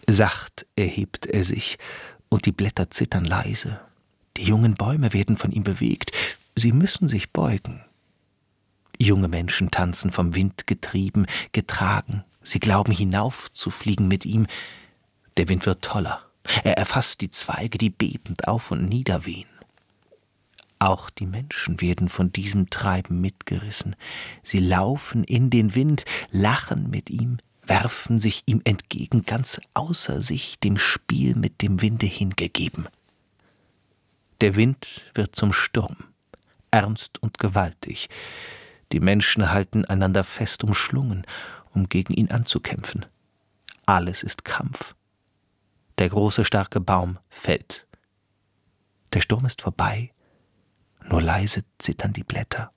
Sacht erhebt er sich, und die Blätter zittern leise. Die jungen Bäume werden von ihm bewegt, sie müssen sich beugen. Junge Menschen tanzen vom Wind getrieben, getragen, sie glauben hinaufzufliegen mit ihm. Der Wind wird toller, er erfasst die Zweige, die bebend auf und nieder wehen. Auch die Menschen werden von diesem Treiben mitgerissen. Sie laufen in den Wind, lachen mit ihm, werfen sich ihm entgegen, ganz außer sich, dem Spiel mit dem Winde hingegeben. Der Wind wird zum Sturm, ernst und gewaltig. Die Menschen halten einander fest umschlungen, um gegen ihn anzukämpfen. Alles ist Kampf. Der große, starke Baum fällt. Der Sturm ist vorbei, nur leise zittern die Blätter.